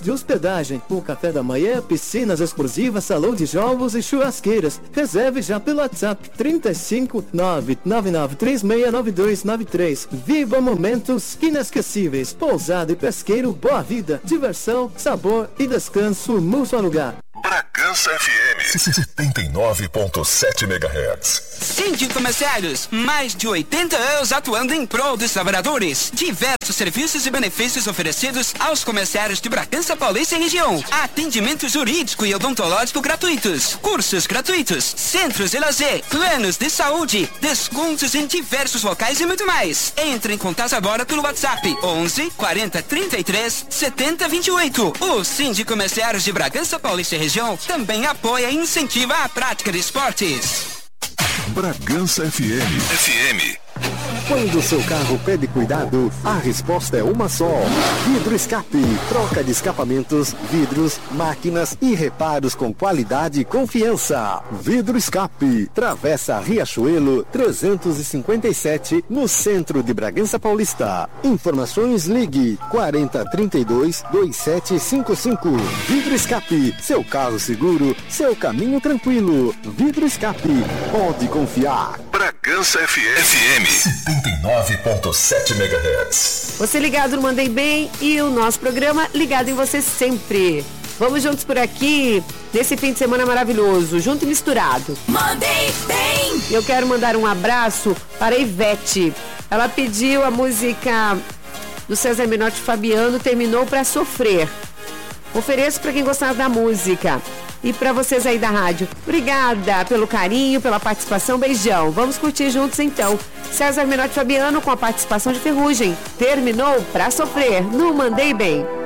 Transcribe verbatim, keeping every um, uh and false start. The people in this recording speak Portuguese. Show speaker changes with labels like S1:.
S1: de hospedagem, com café da manhã, piscinas exclusivas, salão de jogos e churrasqueiras. Reserve já pelo WhatsApp trinta e cinco, nove nove nove três seis nove dois nove três. Viva momentos inesquecíveis. Pousada e Pesqueiro Boa Vida. Diversão, sabor e descanso num só lugar.
S2: Bragança F M setenta e nove ponto sete megahertz.
S3: Síndico Mercedes, mais de oitenta anos atuando em prol dos trabalhadores. Diversos serviços e benefícios oferecidos aos comerciários de Bragança Paulista e região. Atendimento jurídico e odontológico gratuitos. Cursos gratuitos. Centros de lazer. Planos de saúde. Descontos em diversos locais e muito mais. Entre em contato agora pelo WhatsApp onze, quarenta, trinta e três, setenta, vinte e oito. O Síndico Merceários de Bragança Paulista e região também apoia e incentiva a prática de esportes.
S2: Bragança F M. F M.
S4: Quando o seu carro pede cuidado, a resposta é uma só. Vidro Escape. Troca de escapamentos, vidros, máquinas e reparos com qualidade e confiança. Vidro Escape. Travessa Riachuelo trezentos e cinquenta e sete, no centro de Bragança Paulista. Informações, ligue quarenta, trinta e dois, vinte e sete cinquenta e cinco. Vidro Escape. Seu carro seguro, seu caminho tranquilo. Vidro Escape. Pode confiar.
S2: Bragança F M. F M setenta e nove ponto sete megahertz.
S5: Você ligado no Mandei Bem e o nosso programa ligado em você sempre. Vamos juntos por aqui nesse fim de semana maravilhoso, junto e misturado.
S6: Mandei Bem!
S5: Eu quero mandar um abraço para a Ivete. Ela pediu a música do César Menotti e Fabiano, Terminou Pra Sofrer. Ofereço para quem gostar da música. E para vocês aí da rádio, obrigada pelo carinho, pela participação, beijão. Vamos curtir juntos então. César Menotti e Fabiano com a participação de Ferrugem. Terminou Pra Sofrer, no Mandei Bem.